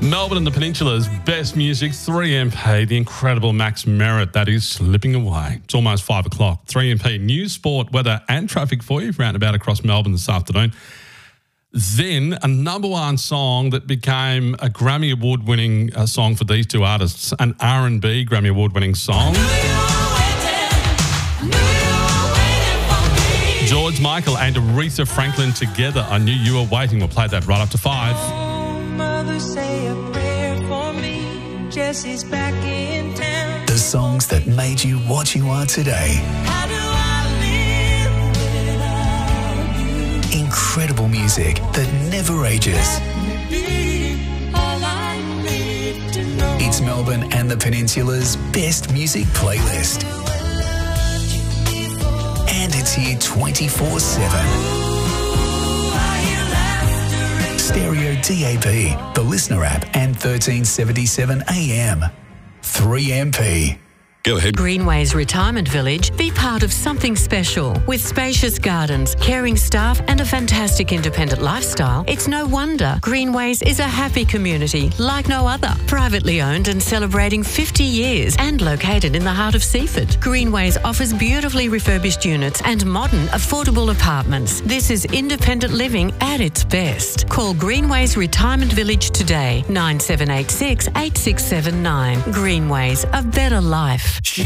Melbourne and the Peninsula's best music, 3MP, the incredible Max Merritt, that is slipping away. It's almost 5 o'clock. 3MP, news, sport, weather and traffic for you round about across Melbourne this afternoon. Then a number one song that became a Grammy Award-winning song for these two artists, an R&B Grammy Award-winning song. George Michael and Aretha Franklin together, I Knew You Were Waiting. We'll play that right up to 5. Mother, say a prayer for me. Jesse's back in town. The songs that made you what you are today. How do I live without you? Incredible music that never ages. All I need to know. It's Melbourne and the Peninsula's best music playlist. And it's here 24/7. Stereo DAB, the Listener app, and 1377 AM. 3MP. Go ahead. Greenways Retirement Village. Be part of something special. With spacious gardens, caring staff and a fantastic independent lifestyle, it's no wonder Greenways is a happy community like no other. Privately owned and celebrating 50 years and located in the heart of Seaford. Greenways offers beautifully refurbished units and modern, affordable apartments. This is independent living at its best. Call Greenways Retirement Village today, 9786 8679. Greenways, a better life. Sheen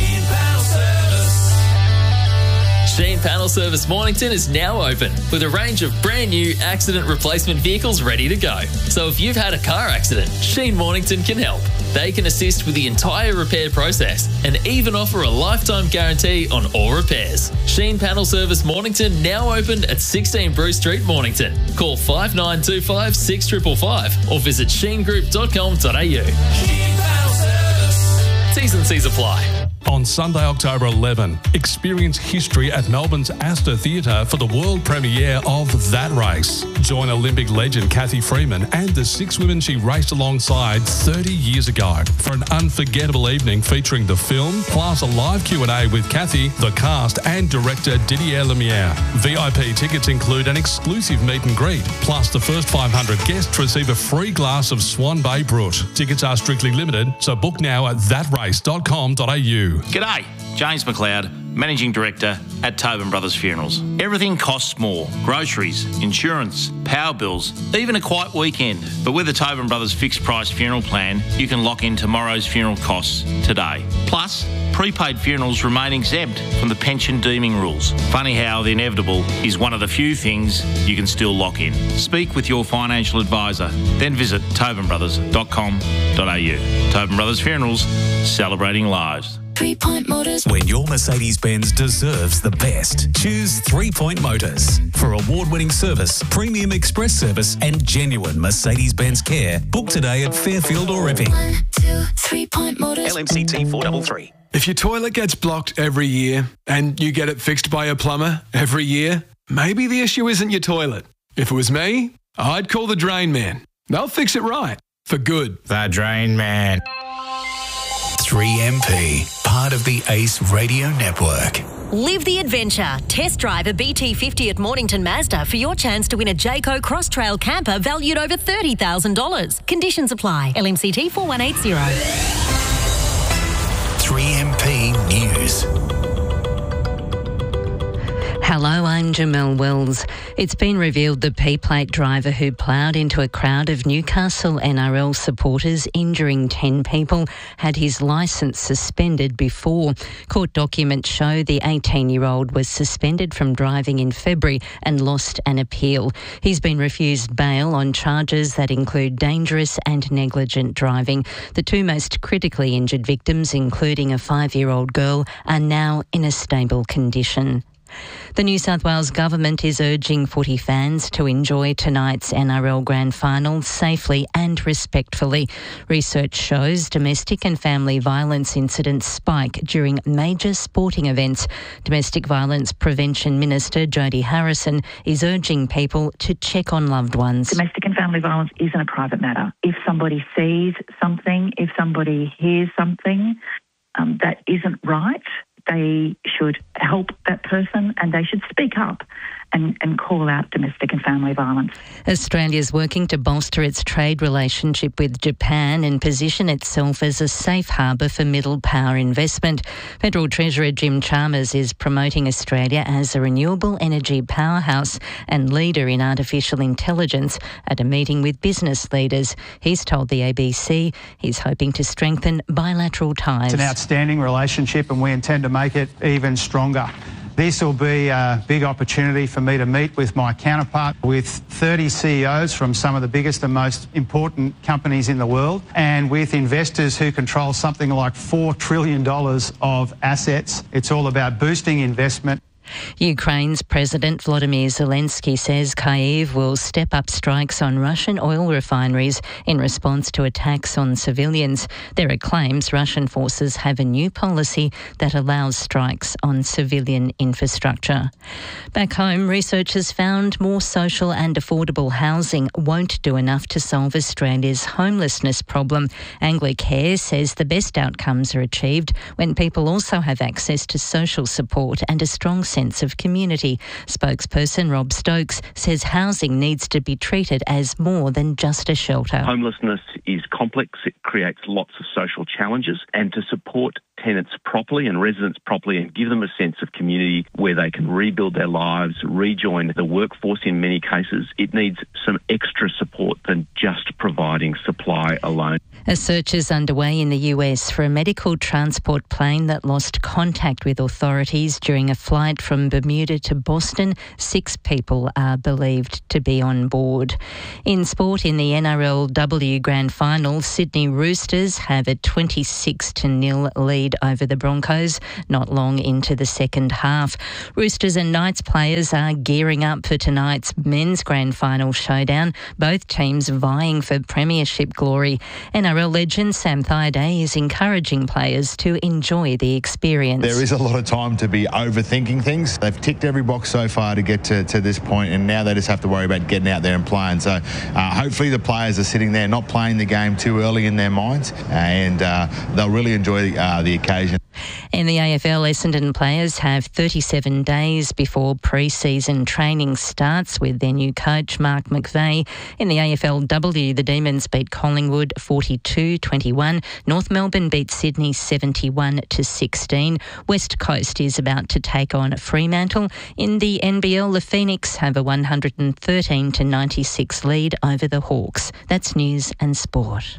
Panel Service Mornington is now open with a range of brand new accident replacement vehicles ready to go. So if you've had a car accident, Sheen Mornington can help. They can assist with the entire repair process and even offer a lifetime guarantee on all repairs. Sheen Panel Service Mornington now open at 16 Bruce Street, Mornington. Call 5925 6555 or visit sheengroup.com.au. T's and C's apply. On Sunday, October 11, experience history at Melbourne's Astor Theatre for the world premiere of That Race. Join Olympic legend Cathy Freeman and the 6 women she raced alongside 30 years ago for an unforgettable evening featuring the film, plus a live Q&A with Cathy, the cast and director Didier Lumiere. VIP tickets include an exclusive meet and greet, plus the first 500 guests receive a free glass of Swan Bay Brut. Tickets are strictly limited, so book now at thatrace.com.au. G'day, James McLeod, Managing Director at Tobin Brothers Funerals. Everything costs more. Groceries, insurance, power bills, even a quiet weekend. But with the Tobin Brothers fixed price funeral plan, you can lock in tomorrow's funeral costs today. Plus, prepaid funerals remain exempt from the pension deeming rules. Funny how the inevitable is one of the few things you can still lock in. Speak with your financial advisor, then visit tobinbrothers.com.au. Tobin Brothers Funerals, celebrating lives. 3 Point Motors. When your Mercedes-Benz deserves the best, choose 3 Point Motors. For award-winning service, premium express service and genuine Mercedes-Benz care, book today at Fairfield or Epping. 1, 2, 3 Point Motors. LMCT 433. If your toilet gets blocked every year and you get it fixed by a plumber every year, maybe the issue isn't your toilet. If it was me, I'd call the Drain Man. They'll fix it right. For good. The Drain Man. 3MP, part of the Ace Radio Network. Live the adventure. Test drive a BT50 at Mornington Mazda for your chance to win a Jayco Cross Trail camper valued over $30,000. Conditions apply. LMCT 4180. 3MP News. Hello, I'm Jamel Wells. It's been revealed the P-plate driver who ploughed into a crowd of Newcastle NRL supporters, injuring 10 people, had his licence suspended before. Court documents show the 18-year-old was suspended from driving in February and lost an appeal. He's been refused bail on charges that include dangerous and negligent driving. The 2 most critically injured victims, including a 5-year-old girl, are now in a stable condition. The New South Wales Government is urging footy fans to enjoy tonight's NRL Grand Final safely and respectfully. Research shows domestic and family violence incidents spike during major sporting events. Domestic Violence Prevention Minister Jodie Harrison is urging people to check on loved ones. Domestic and family violence isn't a private matter. If somebody sees something, if somebody hears something that isn't right, they should help that person and they should speak up and call out domestic and family violence. Australia's working to bolster its trade relationship with Japan and position itself as a safe harbour for middle power investment. Federal Treasurer Jim Chalmers is promoting Australia as a renewable energy powerhouse and leader in artificial intelligence at a meeting with business leaders. He's told the ABC he's hoping to strengthen bilateral ties. It's an outstanding relationship and we intend to make it even stronger. This will be a big opportunity for me to meet with my counterpart, with 30 CEOs from some of the biggest and most important companies in the world, and with investors who control something like $4 trillion of assets. It's all about boosting investment. Ukraine's President Volodymyr Zelensky says Kyiv will step up strikes on Russian oil refineries in response to attacks on civilians. There are claims Russian forces have a new policy that allows strikes on civilian infrastructure. Back home, researchers found more social and affordable housing won't do enough to solve Australia's homelessness problem. Anglicare says the best outcomes are achieved when people also have access to social support and a strong sense of community. Spokesperson Rob Stokes says housing needs to be treated as more than just a shelter. Homelessness is complex. It creates lots of social challenges, and to support tenants properly and residents properly and give them a sense of community where they can rebuild their lives, rejoin the workforce in many cases, it needs some extra support than just providing supply alone. A search is underway in the US for a medical transport plane that lost contact with authorities during a flight from Bermuda to Boston. 6 people are believed to be on board. In sport, in the NRLW Grand Final, Sydney Roosters have a 26-0 lead over the Broncos not long into the second half. Roosters and Knights players are gearing up for tonight's men's Grand Final showdown, both teams vying for premiership glory. NRL legend Sam Thaiday is encouraging players to enjoy the experience. There is a lot of time to be overthinking things. They've ticked every box so far to get to this point, and now they just have to worry about getting out there and playing. So hopefully the players are sitting there not playing the game too early in their minds, and they'll really enjoy the occasion. In the AFL, Essendon players have 37 days before pre-season training starts with their new coach, Mark McVeigh. In the AFLW, the Demons beat Collingwood 42-21. North Melbourne beat Sydney 71-16. West Coast is about to take on Fremantle. In the NBL, the Phoenix have a 113-96 lead over the Hawks. That's news and sport.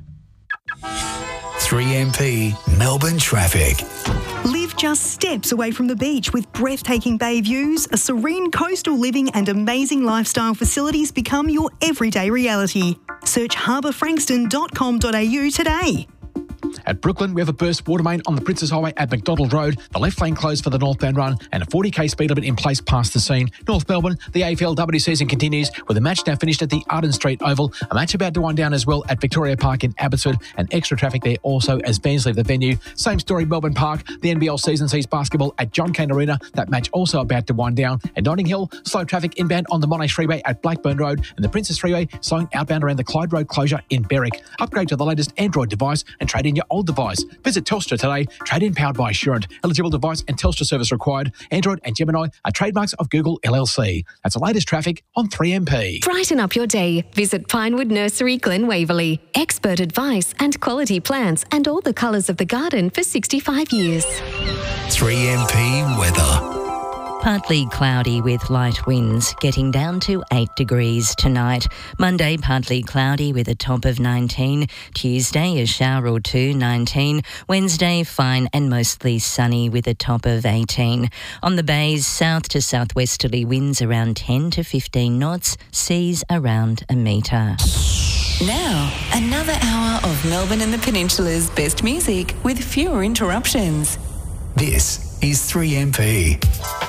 3MP Melbourne traffic. Live just steps away from the beach with breathtaking bay views, a serene coastal living and amazing lifestyle facilities become your everyday reality. Search harbourfrankston.com.au today. At Brooklyn, we have a burst water main on the Princes Highway at McDonald Road, the left lane closed for the northbound run, and a 40k speed limit in place past the scene. North Melbourne, the AFLW season continues with a match now finished at the Arden Street Oval, a match about to wind down as well at Victoria Park in Abbotsford, and extra traffic there also as fans leave the venue. Same story, Melbourne Park, the NBL season sees basketball at John Cain Arena, that match also about to wind down. At Notting Hill, slow traffic inbound on the Monash Freeway at Blackburn Road, and the Princes Freeway slowing outbound around the Clyde Road closure in Berwick. Upgrade to the latest Android device and trade in your old device. Visit Telstra today. Trade-in powered by Assurant. Eligible device and Telstra service required. Android and Gemini are trademarks of Google LLC. That's the latest traffic on 3MP. Brighten up your day. Visit Pinewood Nursery, Glen Waverley. Expert advice and quality plants and all the colours of the garden for 65 years. 3MP weather. Partly cloudy with light winds, getting down to 8 degrees tonight. Monday, partly cloudy with a top of 19. Tuesday, a shower or two, 19. Wednesday, fine and mostly sunny with a top of 18. On the bays, south to southwesterly winds around 10 to 15 knots, seas around a metre. Now, another hour of Melbourne and the Peninsula's best music with fewer interruptions. This is 3MP.